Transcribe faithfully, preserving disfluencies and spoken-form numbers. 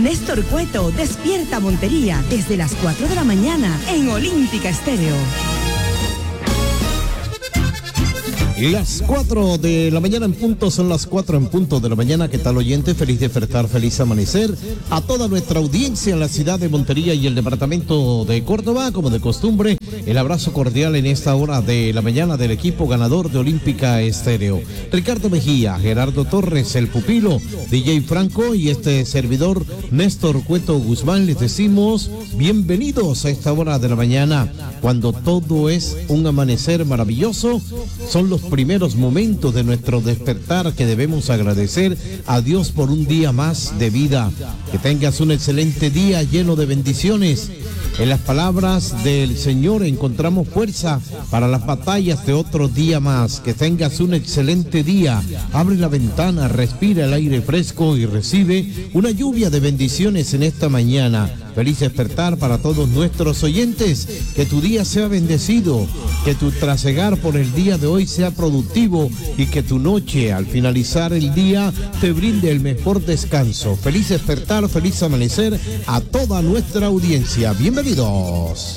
Néstor Cueto despierta Montería desde las cuatro de la mañana en Olímpica Estéreo. Las cuatro de la mañana en punto, son las cuatro en punto de la mañana. ¿Qué tal, oyente? Feliz despertar, feliz amanecer a toda nuestra audiencia en la ciudad de Montería y el departamento de Córdoba. Como de costumbre, el abrazo cordial en esta hora de la mañana del equipo ganador de Olímpica Estéreo. Ricardo Mejía, Gerardo Torres, el pupilo, D J Franco y este servidor Néstor Cueto Guzmán, les decimos bienvenidos a esta hora de la mañana, cuando todo es un amanecer maravilloso. Son los primeros momentos de nuestro despertar que debemos agradecer a Dios por un día más de vida. Que tengas un excelente día lleno de bendiciones. En las palabras del Señor encontramos fuerza para las batallas de otro día más. Que tengas un excelente día. Abre la ventana, respira el aire fresco y recibe una lluvia de bendiciones en esta mañana. Feliz despertar para todos nuestros oyentes. Que tu día sea bendecido, que tu trasegar por el día de hoy sea productivo y que tu noche, al finalizar el día, te brinde el mejor descanso. Feliz despertar, feliz amanecer a toda nuestra audiencia. Bienvenidos.